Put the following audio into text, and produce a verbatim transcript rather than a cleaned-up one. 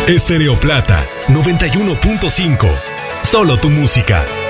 Estéreo Plata noventa y uno punto cinco. Solo tu música.